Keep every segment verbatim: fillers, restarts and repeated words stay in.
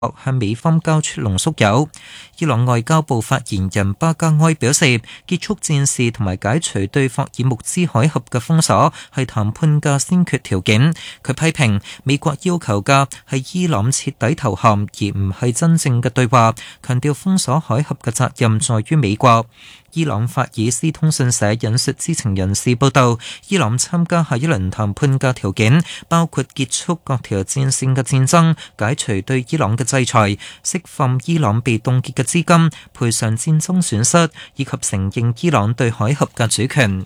向美方交出濃縮鈾。伊朗外交部發言人巴加埃表示，結束戰事同埋解除對霍爾木茲海峽嘅封鎖係談判嘅先決條件。佢批評美國要求嘅係伊朗徹底投降，而唔係真正嘅對話，強調封鎖海峽嘅責任在於美國。伊朗法爾斯通訊社引述知情人士報道，伊朗參加下一輪談判嘅條件包括結束各條戰線嘅戰爭、解除對伊朗嘅制裁、釋放伊朗被凍結嘅資金、賠償戰爭損失，以及承認伊朗對海峽嘅主權。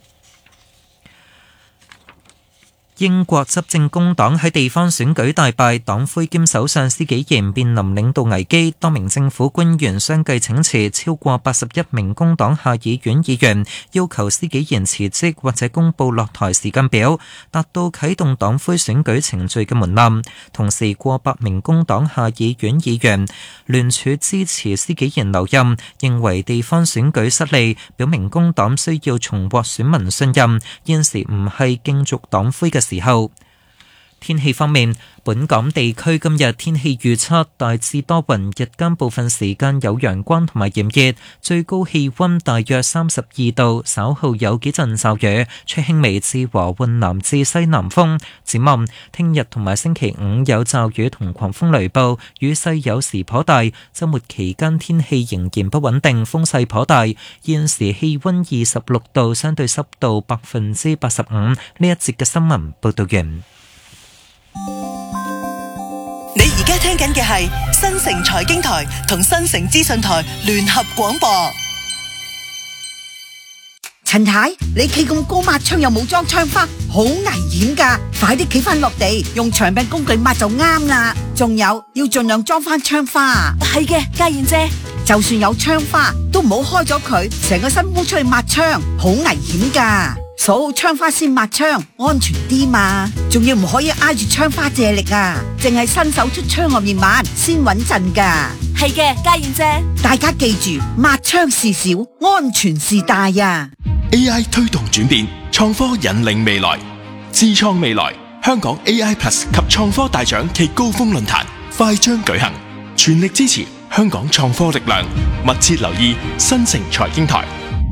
英國執政工黨喺地方選舉大敗，黨魁兼首相施紀賢面臨領導危機，多名政府官員相繼請辭，超過八十一名工黨下議院議員要求施紀賢辭職或者公佈落台時間表，達到啟動黨魁選舉程序嘅門檻。同時，過百名工黨下議院議員聯署支持施紀賢留任，認為地方選舉失利，表明工黨需要重獲選民信任，現時唔係競逐黨魁嘅時候。天氣方面，本港地區今日天氣預測大致多雲，日間部分時間有陽光同埋炎熱，最高氣溫大約三十二度，稍後有幾陣驟雨，吹輕微至和緩南至西南風。展望聽日同埋星期五有驟雨同狂風雷暴，雨勢有時頗大，週末期間天氣仍然不穩定，風勢頗大。現時氣溫二十六度，相對濕度百分之八十五。呢一節嘅新聞報道完。 你而家聽緊嘅係新城財經台同新城資訊台聯合廣播。 陳太，你企咁高抹窗又冇裝窗花，好危險噶！快啲企翻落地，用長柄工具抹就啱啦。仲有要盡量裝翻窗花。 係嘅，家燕姐， 就算有窗花，都唔好開咗佢，成個身烏出去抹窗，好危險噶。數窗花先抹窗，安全啲嘛。仲要唔可以挨住窗花借力啊，淨係伸手出窗外面抹先穩陣噶。 係嘅，家燕姐， 大家記住，抹窗事小，安全事大呀。 A I 推動轉變，創科引領未來，智創未來。香港 A I Plus 及創科大獎暨高峰論壇快將舉行，全力支持香港創科力量，密切留意新城財經台。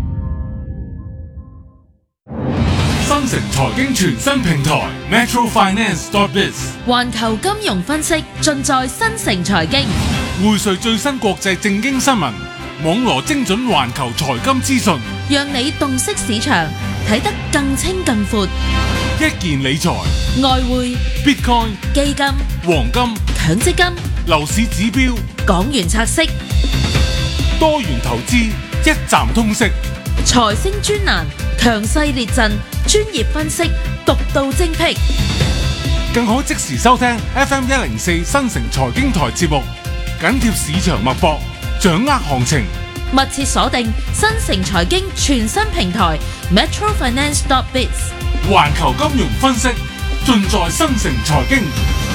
新城財經全新平台 Metro Finance dot biz， 環球金融分析盡在新城財經， 匯萃最新國際政經新聞，網羅精準環球財金資訊， 讓你洞悉市場，睇得更清更闊。 一件理財、 外匯、 Bitcoin、 基金、 黃金、 強積金、 樓市指標、 港元拆息、 多元投資，一站通識。 財星專欄，強勢列陣，專業分析，獨到精闢， 更可即時收聽 F M 一零四新城財經台節目，緊貼市場脈搏，掌握行情。 密切鎖定新城財經全新平台 Metro Finance dot biz， 環球金融分析盡在新城財經。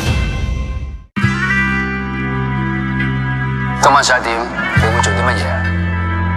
今晚十一點，你會做啲乜嘢？